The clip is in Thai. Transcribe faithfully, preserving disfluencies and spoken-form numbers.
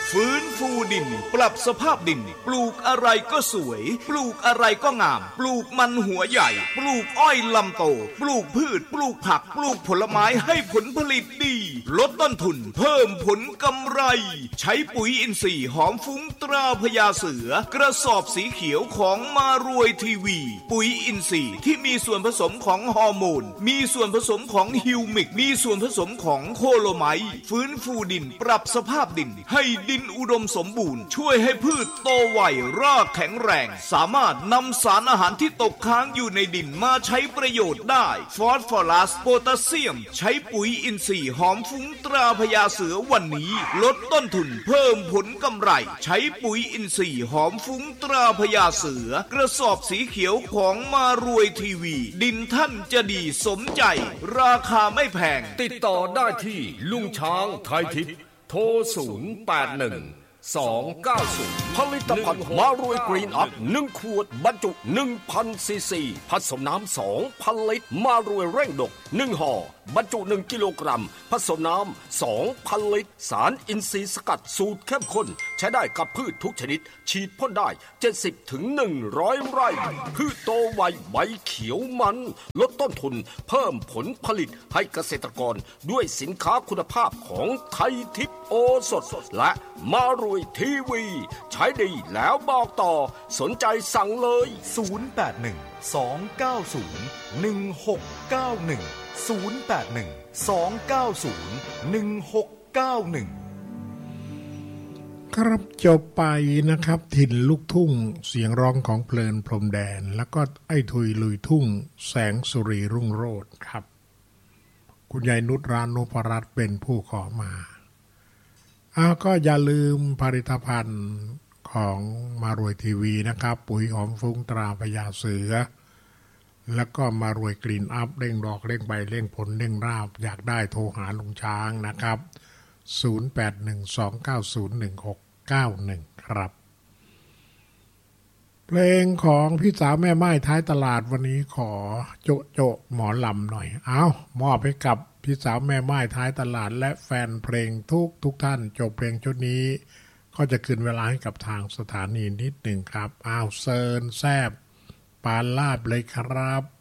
ฟื้นฟูดินปรับสภาพดินปลูกอะไรก็สวยปลูกอะไรก็งามปลูกมันหัวใหญ่ปลูกอ้อยลำโตปลูกพืชปลูกผักปลูกผลไม้ให้ผลผลิตดีลดต้นทุนเพิ่มผลกำไรใช้ปุ๋ยอินทรีย์หอมฟุ้งตราพญาเสือกระสอบสีเขียวของมารวยทีวีปุ๋ยอินทรีย์ที่มีส่วนผสมของฮอร์โมนมีส่วนผสมของฮิวมิกมีส่วนผสมของโคโลไมต์ฟื้นฟูดินปรับสภาพดินให้ดินอุดมสมบูรณ์ช่วยให้พืชโตไวรากแข็งแรงสามารถนำสารอาหารที่ตกค้างอยู่ในดินมาใช้ประโยชน์ได้ฟอสฟอรัสโพแทสเซียมใช้ปุ๋ยอินทรีย์หอมฟุ้งตราพญาเสือวันนี้ลดต้นทุนเพิ่มผลกำไรใช้ปุ๋ยอินทรีย์หอมฟุ้งตราพญาเสือกระสอบสีเขียวของมารวยทีวีดินท่านจะดีสมใจราคาไม่แพงติดต่อได้ที่ลุงช้างไทยทิพย์โทรศูนย์ แปด หนึ่ง สอง เก้า ศูนย์ผลิตภัณฑ์มารวยกรีนอัพหนึ่งขวดบรรจุ หนึ่งพัน ซีซีผสมน้ำ สองพัน ลิตรมารวยเร่งดกหนึ่งห่อบรรจุหนึ่งกิโลกรัมผสมน้ำ สองพัน ลิตรสารอินทรีย์สกัดสูตรเข้มข้นใช้ได้กับพืชทุกชนิดฉีดพ่นได้เจ็ดสิบถึงหนึ่งร้อยไร่พืชโตไวใบเขียวมันลดต้นทุนเพิ่มผลผลิตให้เกษตรกรด้วยสินค้าคุณภาพของไทยทิพย์โอสถและมารวยทีวีใช้ดีแล้วบอกต่อสนใจสั่งเลยศูนย์ แปด หนึ่ง สอง เก้า ศูนย์ หนึ่ง หก เก้า หนึ่ง ศูนย์ แปด หนึ่ง สอง เก้า ศูนย์ หนึ่ง หก เก้า หนึ่งครับจบไปนะครับถิ่นลูกทุ่งเสียงร้องของเพลินพรมแดนแล้วก็ไอ้ทุยลุยทุ่งแสงสุรีรุ่งโรจน์ครับคุณยายนุชรานุพรัตน์เป็นผู้ขอมาอ้าวก็อย่าลืมผลิตภัณฑ์ของมารวยทีวีนะครับปุ๋ยหอมฟุ้งตราพญาเสือแล้วก็มารวยกรีนอัพเร่งดอกเร่งใบเร่งผลเร่งราบอยากได้โทรหาลุงช้างนะครับศูนย์ แปด หนึ่ง สอง เก้า ศูนย์ หนึ่ง หก เก้า หนึ่งครับเพลงของพี่สาวแม่ไม้ท้ายตลาดวันนี้ขอโจะโจะหมอลำหน่อยเอามอบให้กับพี่สาวแม่ไม้ท้ายตลาดและแฟนเพลงทุกทุกท่านจบเพลงชุดนี้ก็จะคืนเวลาให้กับทางสถานีนิดหนึ่งครับอ้าวเซิร์นแซบปานลาบเลยครับ